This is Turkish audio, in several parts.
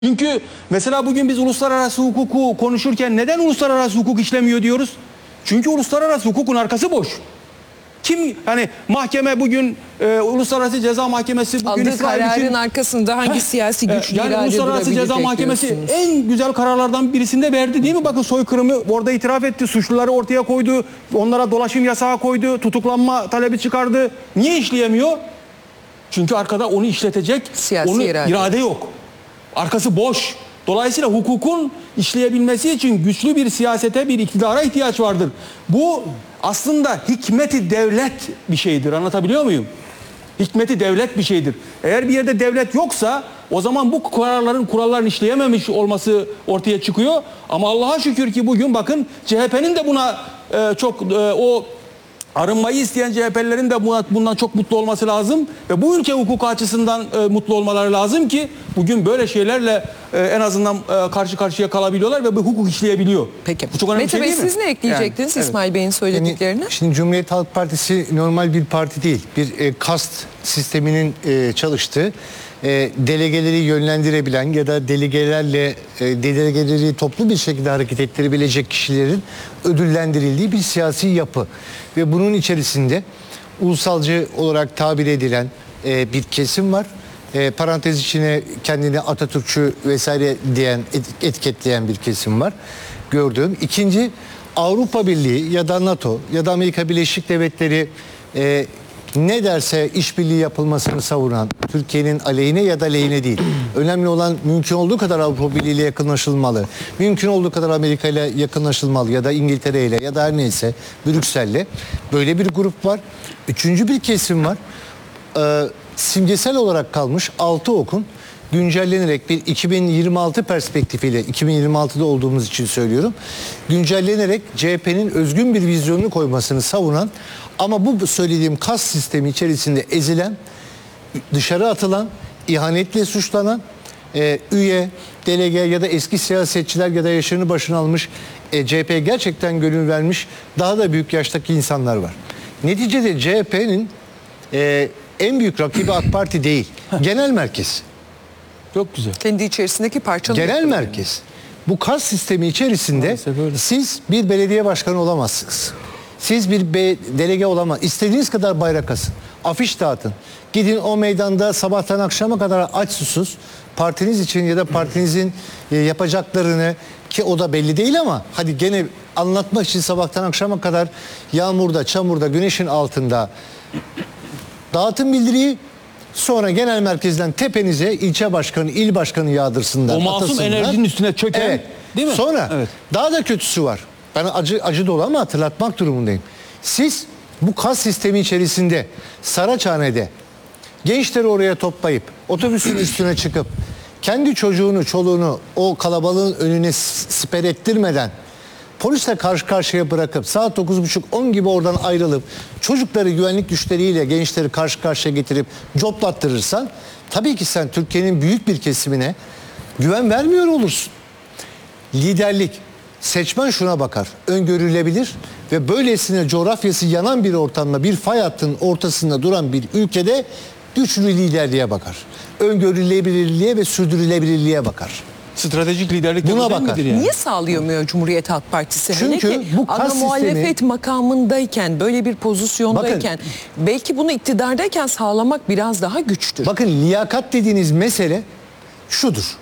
Çünkü mesela bugün biz uluslararası hukuku konuşurken neden uluslararası hukuk işlemiyor diyoruz? Çünkü uluslararası hukukun arkası boş. Kim hani mahkeme bugün Uluslararası Ceza Mahkemesi bugün aldığı kararın arkasında hangi siyasi güç yani Uluslararası Ceza Mahkemesi en güzel kararlardan birisinde verdi değil mi? Bakın soykırımı orada itiraf etti, suçluları ortaya koydu, onlara dolaşım yasağı koydu, tutuklanma talebi çıkardı. Niye işleyemiyor? Çünkü arkada onu işletecek siyasi irade yok. Arkası boş. Dolayısıyla hukukun işleyebilmesi için güçlü bir siyasete, bir iktidara ihtiyaç vardır. Bu aslında hikmeti devlet bir şeydir. Anlatabiliyor muyum? Hikmeti devlet bir şeydir. Eğer bir yerde devlet yoksa o zaman bu kuralların işleyememiş olması ortaya çıkıyor. Ama Allah'a şükür ki bugün bakın CHP'nin de buna o arınmayı isteyen CHP'lilerin de bundan çok mutlu olması lazım ve bu ülke hukuku açısından mutlu olmaları lazım ki bugün böyle şeylerle en azından karşı karşıya kalabiliyorlar ve bu hukuk işleyebiliyor. Peki. Bu çok önemli Mete bir şey Bey değil mi? siz ne ekleyecektiniz Yani, İsmail Bey'in söylediklerine? Şimdi Cumhuriyet Halk Partisi normal bir parti değil. Bir kast sisteminin çalıştığı, delegeleri yönlendirebilen ya da delegeleri toplu bir şekilde hareket ettirebilecek kişilerin ödüllendirildiği bir siyasi yapı. Ve bunun içerisinde ulusalcı olarak tabir edilen bir kesim var. Parantez içine kendini Atatürkçü vesaire diyen, etiketleyen bir kesim var. Gördüğüm. İkinci, Avrupa Birliği ya da NATO ya da Amerika Birleşik Devletleri ne derse işbirliği yapılmasını savunan, Türkiye'nin aleyhine ya da lehine değil. Önemli olan mümkün olduğu kadar Avrupa Birliği ile yakınlaşılmalı. Mümkün olduğu kadar Amerika ile yakınlaşılmalı ya da İngiltere ile ya da her neyse Brüksel'le. Böyle bir grup var. Üçüncü bir kesim var. Simgesel olarak kalmış 6 okun güncellenerek bir 2026 perspektifiyle, 2026'da olduğumuz için söylüyorum, güncellenerek CHP'nin özgün bir vizyonunu koymasını savunan ama bu söylediğim kas sistemi içerisinde ezilen, dışarı atılan, ihanetle suçlanan üye, delege ya da eski siyasetçiler ya da yaşını başına almış, CHP'ye gerçekten gönül vermiş daha da büyük yaştaki insanlar var. Neticede CHP'nin en büyük rakibi AK Parti değil, genel merkez. Çok güzel. Kendi içerisindeki parçalı. Genel merkez. Bu kas sistemi içerisinde siz bir belediye başkanı olamazsınız. Siz bir delege olamazsınız. İstediğiniz kadar bayrak asın. Afiş dağıtın. Gidin o meydanda sabahtan akşama kadar aç susuz partiniz için ya da partinizin yapacaklarını, ki o da belli değil ama hadi gene anlatmak için sabahtan akşama kadar yağmurda, çamurda, güneşin altında dağıtın bildiriyi. Sonra genel merkezden tepenize ilçe başkanı, il başkanı yağdırsınlar. O masum atasınlar. enerjinin üstüne çöken, evet. Değil mi? Sonra daha da kötüsü var. Ben acı dolu ama hatırlatmak durumundayım. Siz bu kas sistemi içerisinde Saraçhane'de gençleri oraya toplayıp otobüsün üstüne çıkıp kendi çocuğunu, çoluğunu o kalabalığın önüne siper ettirmeden polisle karşı karşıya bırakıp saat 9.30-10 gibi oradan ayrılıp çocukları güvenlik güçleriyle gençleri karşı karşıya getirip coplattırırsan tabii ki sen Türkiye'nin büyük bir kesimine güven vermiyor olursun. Liderlik, seçmen şuna bakar, öngörülebilir ve böylesine coğrafyası yanan bir ortamda, bir fay hattının ortasında duran bir ülkede güçlü liderliğe bakar. Öngörülebilirliğe ve sürdürülebilirliğe bakar. Stratejik liderlik buna bakar. Yani? Niye sağlayamıyor Cumhuriyet Halk Partisi? Çünkü Hele ki bu kas ana muhalefet sistemi, makamındayken, böyle bir pozisyondayken, belki bunu iktidardayken sağlamak biraz daha güçtür. bakın liyakat dediğiniz mesele şudur.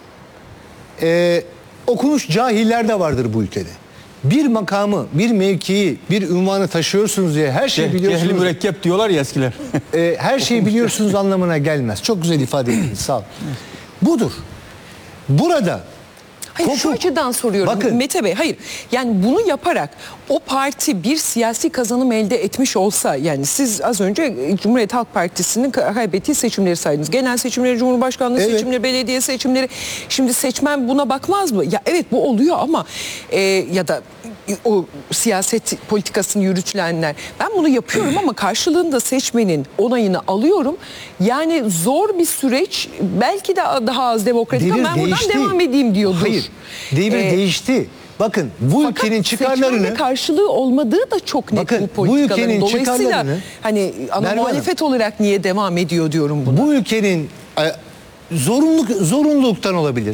Okumuş cahiller de vardır bu ülkede. Bir makamı, bir mevkiyi, bir unvanı taşıyorsunuz diye her şeyi biliyorsunuz. Cehli mürekkep diyorlar ya eskiler. Her şeyi biliyorsunuz anlamına gelmez. Çok güzel ifade ettiniz. Sağ olun. Budur. Burada Hayır, şu açıdan soruyorum Bakın. Mete Bey. Hayır, yani bunu yaparak o parti bir siyasi kazanım elde etmiş olsa, yani siz az önce Cumhuriyet Halk Partisi'nin kaybettiği seçimleri saydınız. Genel seçimleri, Cumhurbaşkanlığı seçimleri, belediye seçimleri. Şimdi seçmen buna bakmaz mı? Ya evet, bu oluyor ama ya da o siyaset politikasını yürütülenler, ben bunu yapıyorum ama karşılığında seçmenin onayını alıyorum. Yani zor bir süreç, belki de daha az demokratik ama ben buradan devam edeyim diyordur. Hayır, devir değişti. Bakın bu Fakat ülkenin çıkarlarını, seçmende karşılığı olmadığı da çok net bakın, bu bu politikaların. ülkenin Dolayısıyla çıkarlarını, hani ana Merve muhalefet olarak niye devam ediyor diyorum buna. bu ülkenin zorunluluktan olabilir.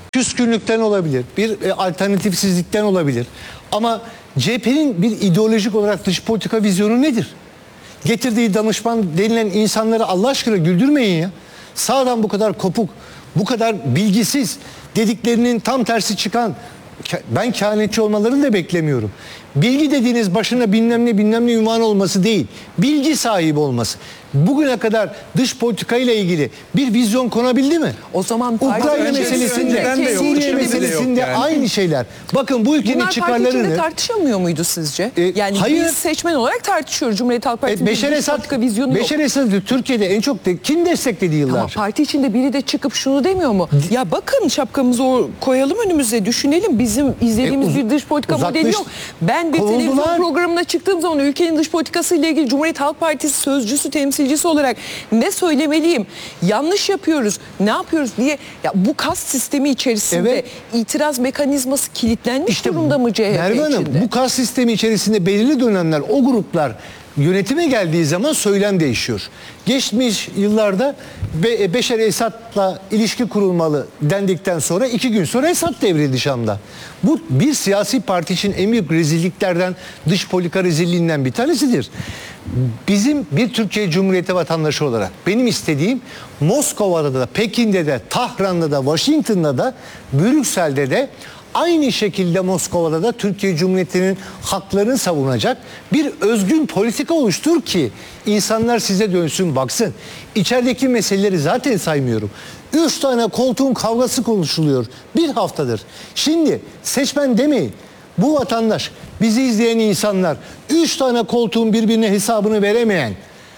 küskünlükten olabilir, bir alternatifsizlikten olabilir. Ama CHP'nin bir ideolojik olarak dış politika vizyonu nedir? Getirdiği danışman denilen insanları Allah aşkına güldürmeyin ya. Sağdan bu kadar kopuk, bu kadar bilgisiz, dediklerinin tam tersi çıkan, ben kehanetçi olmalarını da beklemiyorum. Bilgi dediğiniz başına bilmem ne ünvan olması değil, bilgi sahibi olması. Bugüne kadar dış politika ile ilgili bir vizyon konabildi mi? O zaman Ukrayna meselesinde, Suriye meselesinde aynı şeyler. Bakın bu ülkenin bunlar parti içinde çıkarlarını... tartışamıyor muydu sizce? Yani hayır. biz seçmen olarak tartışıyoruz. Cumhuriyet Halk Partisi'nin Beşar dış politika vizyonu yok. Beşar Esad'ı Türkiye'de en çok kim destekledi yıllar? Ama parti içinde biri de çıkıp şunu demiyor mu? Ya bakın şapkamızı koyalım önümüze, düşünelim. Bizim izlediğimiz bir dış politika modeli yok. Ben bir televizyon programına çıktığım zaman ülkenin dış politikası ile ilgili Cumhuriyet Halk Partisi sözcüsü, temsilcisi olarak ne söylemeliyim? Yanlış yapıyoruz. Ne yapıyoruz diye, ya bu kast sistemi içerisinde itiraz mekanizması kilitlenmiş durumda mı CHP Merve Hanım, içinde? bu kast sistemi içerisinde belirli dönemler o gruplar yönetime geldiği zaman söylem değişiyor. Geçmiş yıllarda Beşar Esad'la ilişki kurulmalı dendikten sonra 2 gün sonra Esad devrildi Şam'da. Bu bir siyasi parti için en büyük rezilliklerden, dış politika rezilliğinden bir tanesidir. Bizim bir Türkiye Cumhuriyeti vatandaşı olarak benim istediğim Moskova'da da, Pekin'de de, Tahran'da da, Washington'da da, Brüksel'de de aynı şekilde Moskova'da da Türkiye Cumhuriyeti'nin haklarını savunacak bir özgün politika oluştur ki insanlar size dönsün baksın. İçerideki meseleleri zaten saymıyorum. 3 tane koltuğun kavgası konuşuluyor bir haftadır. Şimdi seçmen demeyin. Bu vatandaş, bizi izleyen insanlar 3 tane koltuğun birbirine hesabını veremeyen,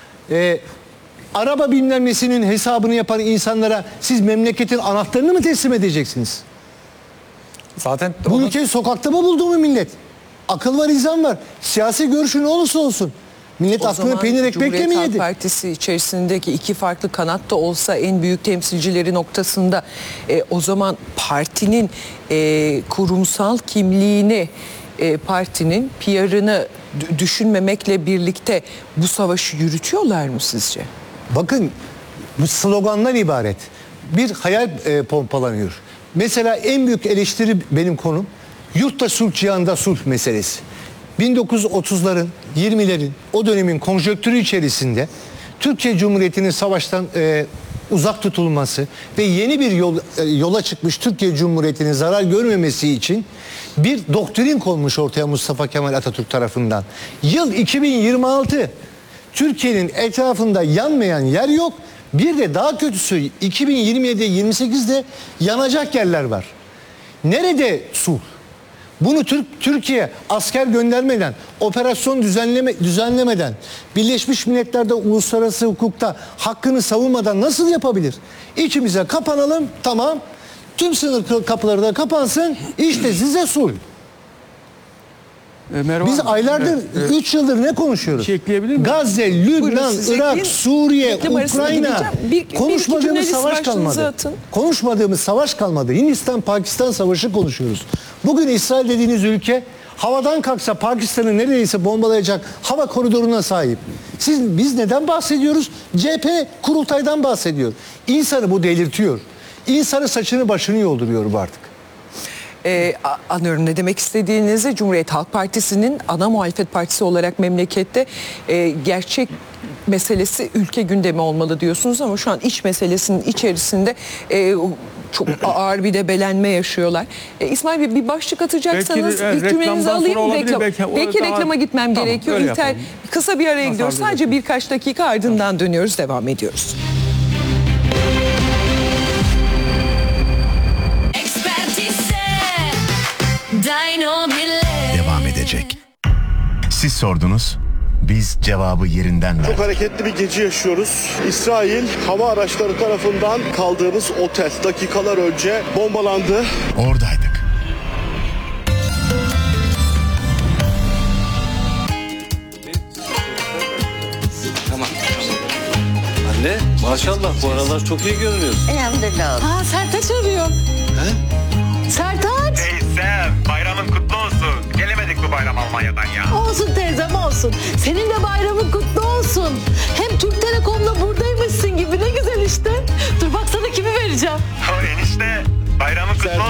araba bilmem nesinin hesabını yapan insanlara siz memleketin anahtarını mı teslim edeceksiniz? Zaten Bu ülkeyi sokakta mı buldu mu millet? Akıl var, izan var. Siyasi görüşü ne olursa olsun. Millet aklına peynir ekmek mi Cumhuriyet Halk yedi? Partisi içerisindeki iki farklı kanat da olsa en büyük temsilcileri noktasında o zaman partinin kurumsal kimliğini, partinin PR'ını düşünmemekle birlikte bu savaşı yürütüyorlar mı sizce? Bakın bu sloganlar ibaret. Bir hayal pompalanıyor. Mesela en büyük eleştiri benim konum yurtta sulh, cihanda sulh meselesi. 1930'ların, 20'lerin o dönemin konjonktürü içerisinde Türkiye Cumhuriyeti'nin savaştan uzak tutulması ve yeni bir yola çıkmış Türkiye Cumhuriyeti'nin zarar görmemesi için bir doktrin konmuş ortaya Mustafa Kemal Atatürk tarafından. Yıl 2026. Türkiye'nin etrafında yanmayan yer yok. Bir de daha kötüsü 2027'de 28'de yanacak yerler var. Nerede sulh? Bunu Türkiye asker göndermeden, operasyon düzenlemeden, Birleşmiş Milletler'de uluslararası hukukta hakkını savunmadan nasıl yapabilir? İçimize kapanalım, tamam. Tüm sınır kapıları da kapansın, işte size sulh. Biz aylardır, 3 yıldır ne konuşuyoruz? şey ekleyebilir miyim? Gazze, Lübnan, Irak, Suriye, Ukrayna. Konuşmadığımız savaş kalmadı. Konuşmadığımız savaş kalmadı. Hindistan-Pakistan savaşı konuşuyoruz. Bugün İsrail dediğiniz ülke havadan kalksa Pakistan'ı neredeyse bombalayacak hava koridoruna sahip. Biz neden bahsediyoruz? CHP kurultaydan bahsediyor. İnsanı bu delirtiyor. İnsanı saçını başını yolduruyor bu artık. Anlıyorum ne demek istediğinizi. Cumhuriyet Halk Partisi'nin ana muhalefet partisi olarak memlekette gerçek meselesi ülke gündemi olmalı diyorsunuz ama şu an iç meselesinin içerisinde çok ağır bir debelenme yaşıyorlar. İsmail Bey bir başlık atacaksanız ilk cümlenizi alayım. Belki reklama gitmem gerekiyor. İlter, kısa bir araya gidiyoruz. Sadece birkaç dakika ardından dönüyoruz. Devam ediyoruz. Devam edecek. Siz sordunuz, biz cevabı yerinden verdik. Çok hareketli bir gece yaşıyoruz. İsrail hava araçları tarafından kaldığımız otel dakikalar önce bombalandı. Oradaydık. Anne maşallah bu aralar çok iyi görünüyorsun. Elhamdülillah. Sertaç arıyor. Sertaç. Teyzem bayramın kutlu olsun. Gelemedik bu bayram Almanya'dan ya. Olsun teyzem olsun. Senin de bayramın kutlu olsun. Hem Türk Telekom'da buradaymışsın gibi ne güzel işte. Dur bak sana kimi vereceğim. O enişte Bayramın kutlu olsun.